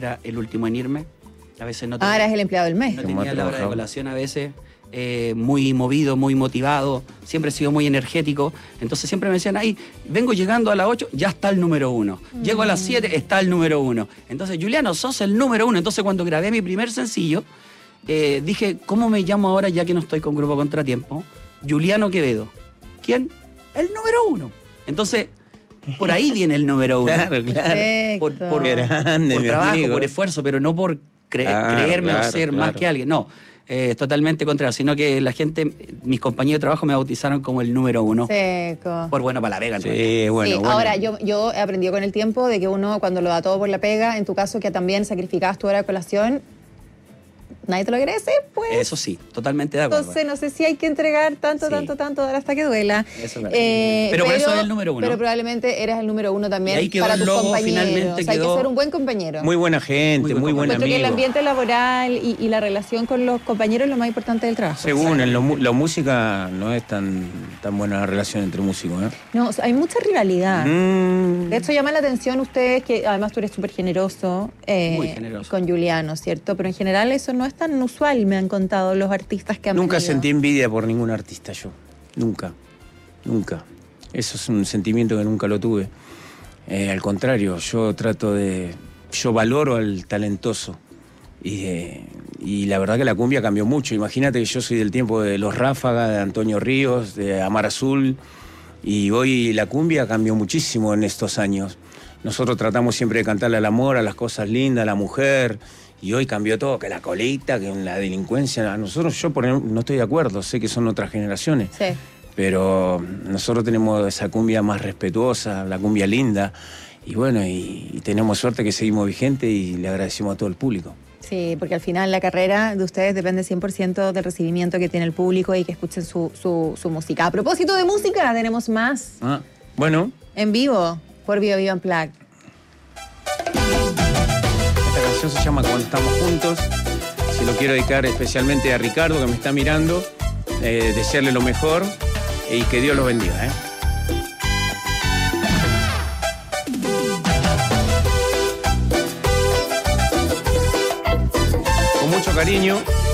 era el último en irme. A veces no eras el empleado del mes. No tenía la hora de colación a veces. Muy movido, muy motivado, siempre he sido muy energético, entonces siempre me decían, ahí, vengo llegando a las 8, ya está el número 1, llego a las 7, está el número 1, entonces Juliano, sos el número 1, entonces cuando grabé mi primer sencillo, dije, ¿cómo me llamo ahora ya que no estoy con Grupo Contratiempo? Juliano Quevedo. ¿Quién? El número 1. Entonces, por ahí viene el número 1. Claro. Por grande, trabajo, amigo. por esfuerzo, pero no por creerme o ser más que alguien, no. Totalmente contrario, sino que la gente, mis compañeros de trabajo me bautizaron como el número 1. Seco. Por bueno para la pega. Sí, bueno. Ahora, yo he aprendido con el tiempo de que uno, cuando lo da todo por la pega, en tu caso que también sacrificabas tu hora de colación, nadie te lo agradece, pues. Eso sí, totalmente de acuerdo. Entonces, no sé si hay que entregar tanto hasta que duela. Eso es verdad. Pero por eso es el número 1. Pero probablemente eres el número 1 también y ahí quedó para el tus logo, compañeros. finalmente o sea, hay que ser un buen compañero. Muy buena gente, muy buen amigo. Porque el ambiente laboral y la relación con los compañeros es lo más importante del trabajo. Según, en la música no es tan buena la relación entre músicos, ¿eh? No, hay mucha rivalidad. De hecho, llama la atención ustedes, que además tú eres súper generoso, muy generoso con Juliano, ¿cierto? Pero en general eso no es tan usual, me han contado los artistas que han Nunca venido. sentí envidia por ningún artista yo. Nunca. Eso es un sentimiento que nunca lo tuve. Al contrario, yo valoro al talentoso. Y la verdad que la cumbia cambió mucho. Imagínate que yo soy del tiempo de Los Ráfagas, de Antonio Ríos, de Amar Azul. Y hoy la cumbia cambió muchísimo en estos años. Nosotros tratamos siempre de cantarle al amor, a las cosas lindas, a la mujer. Y hoy cambió todo, que la colita, que la delincuencia. A nosotros, yo por ejemplo, no estoy de acuerdo, sé que son otras generaciones. Sí. Pero nosotros tenemos esa cumbia más respetuosa, la cumbia linda. Y bueno, y tenemos suerte que seguimos vigentes y le agradecemos a todo el público. Sí, porque al final la carrera de ustedes depende 100% del recibimiento que tiene el público y que escuchen su música. A propósito de música, tenemos más. Bueno. En vivo, por Viva Viva Unplugged. Esta canción se llama Cuando estamos juntos. Se lo quiero dedicar especialmente a Ricardo, que me está mirando. Desearle lo mejor y que Dios los bendiga, Con mucho cariño.